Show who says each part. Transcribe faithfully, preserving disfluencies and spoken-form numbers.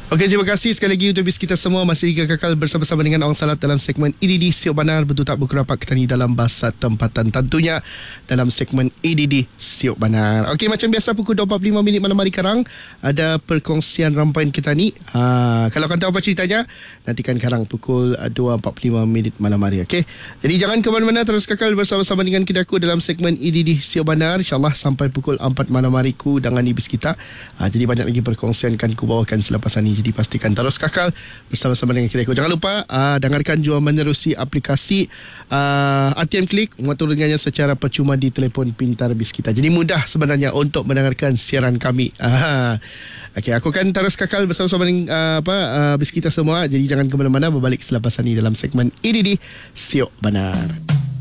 Speaker 1: Okey, terima kasih sekali lagi untuk bis kita semua masih kekal bersama-sama dengan Awang Salat dalam segmen E D D Siok Banar, betul tak buku rapat ketani dalam bahasa tempatan, tentunya dalam segmen E D D Siok Banar. Okey, macam biasa pukul dua empat puluh lima minit malam hari karang ada perkongsian rambaian kita ni. Ha, kalau kau tahu apa ceritanya, nantikan karang pukul dua empat puluh lima minit malam hari. Okey. Jadi jangan ke mana-mana, terus kekal bersama-sama dengan kita aku dalam segmen E D D Siok Banar, insya-Allah sampai pukul empat malam hari ku dengan ibis kita. Ha, jadi banyak lagi perkongsian kan ku bawakan selepas ini. Jadi pastikan terus kakal bersama-sama dengan kita. Jangan lupa uh, dengarkan juga menerusi aplikasi uh, A T M Klik, mengatur dengannya secara percuma di telefon pintar bis kita. Jadi mudah sebenarnya untuk mendengarkan siaran kami. Uh, Okey, aku akan terus kakal bersama-sama dengan uh, apa uh, bis kita semua. Jadi jangan ke mana-mana, berbalik selepas ini dalam segmen E D D Siok Banar.